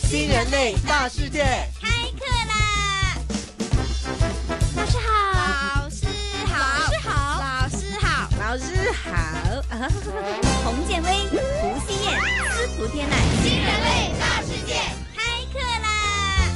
新人类大世界开课啦！老师好，老师好，老师好，老师好。洪建威、胡希燕、司徒天乃，新人类大世界开课啦！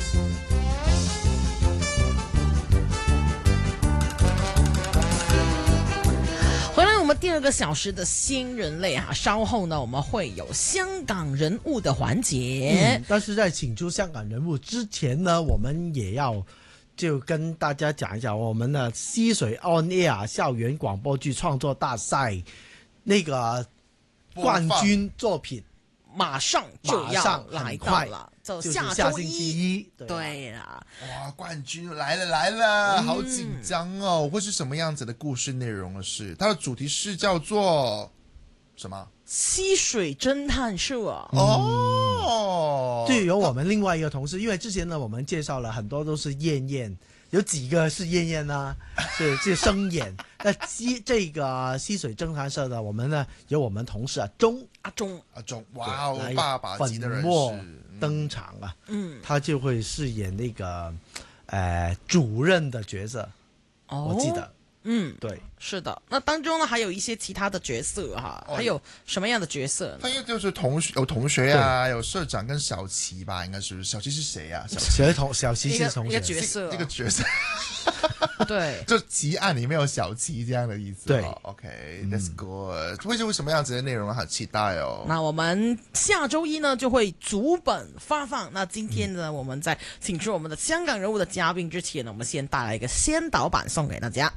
回来我们第二个小时的新人类啊，稍后呢我们会有香港人物的环节。 但是在请出香港人物之前呢，我们也要就跟大家讲一讲我们的溪水 On Air 校园广播剧创作大赛那个冠军作品马上就要来到了， 就是下星期一。 对啦， 哇，冠军来了，好紧张哦！会是什么样子的故事内容呢？是它的主题是叫做什么？ 溪水侦探社哦， 对，有我们另外一个同事，因为之前呢我们介绍了很多都是燕燕，有几个是燕燕呢，是声演。那这个溪水侦探社的，我们呢有我们同事阿忠， 哇哦，爸爸级的人士登场啊，他就会饰演那个主任的角色，我记得。对， 是的。那当中呢，还有一些其他的角色哈，还有什么样的角色呢？ 他应该就是有同学啊，有社长跟小齐吧，应该是小齐是谁啊？小齐是同学， 一个角色， 一个角色。 对， 就奇案里面有小齐这样的意思。 对 ，OK，That's good。会是什么样子的内容？好期待哦。 那我们下周一呢就会逐本发放。那今天呢，我们在请出我们的香港人物的嘉宾之前呢，我们先带来一个先导版送给大家。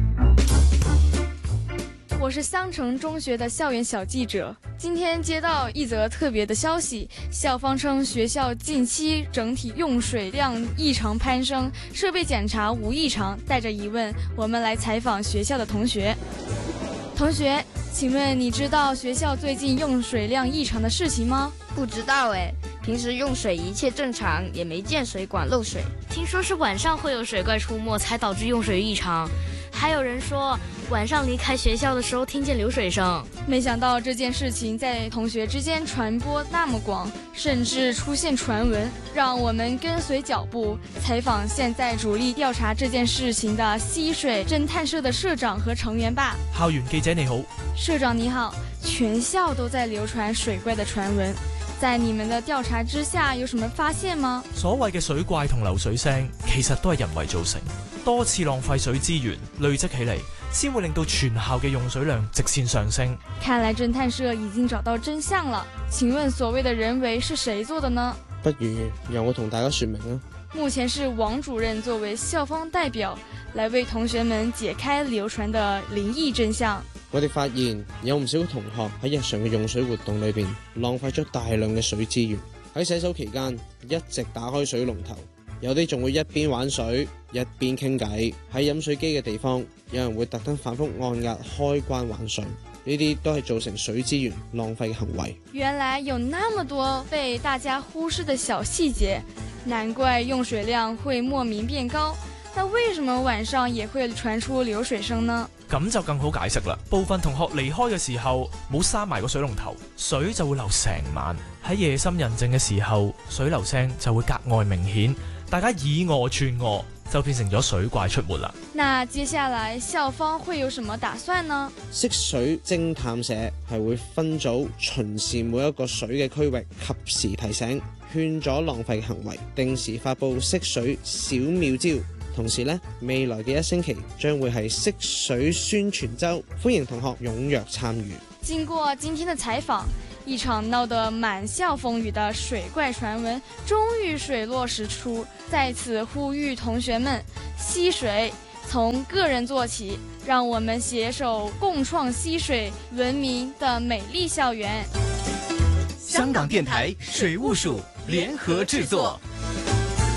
我是香城中学的校园小记者，今天接到一则特别的消息，校方称学校近期整体用水量异常攀升，设备检查无异常。带着疑问，我们来采访学校的同学。同学，请问你知道学校最近用水量异常的事情吗？ 不知道诶，平时用水一切正常，也没见水管漏水。 听说是晚上会有水怪出没，才导致用水异常。还有人说晚上离开学校的时候听见流水声。 没想到这件事情在同学之间传播那么广，甚至出现传闻。让我们跟随脚步，采访现在主力调查这件事情的溪水侦探社的社长和成员吧。 校园记者你好。 社长你好，全校都在流传水怪的传闻，在你们的调查之下有什么发现吗？ 所謂嘅水怪同流水聲其實都係人為造成，多次浪費水資源累積起嚟，先會令到全校嘅用水量直線上升。 看來偵探社已經找到真相了，請問所謂的人為是誰做的呢？ 不如讓我同大家說明啦。 目前是王主任作為校方代表來為同學們解開流傳的靈異真相。 我哋發現有唔少同學喺日常嘅用水活動裏邊浪費咗大量嘅水資源，喺洗手期間一直打開水龍頭，有啲仲會一邊玩水一邊傾偈，喺飲水機嘅地方有人會特登反覆按壓開關玩水，呢啲都係造成水資源浪費嘅行為。 原來有那麼多被大家忽視的小細節，難怪用水量會莫名變高。那為什麼晚上也會傳出流水聲呢？ 咁就更好解釋啦。部分同學離開嘅時候冇閂埋個水龍頭，水就會流成晚。喺夜深人靜嘅時候，水流聲就會格外明顯，大家以訛傳訛，就變成咗水怪出沒啦。 那接下來校方會有什麼打算呢？ 識水偵探社係會分組巡視每一個水嘅區域，及時提醒勸阻浪費嘅行為，定時發佈識水小妙招。同時呢，未來嘅1星期將會係識水宣傳週，歡迎同學踴躍參與。 經過今天的採訪，一場鬧得滿校風雨的水怪傳聞終於水落石出。在此呼籲同學們，溪水從個人做起，讓我們攜手共創溪水文明的美麗校園。 香港電台水務署聯合製作，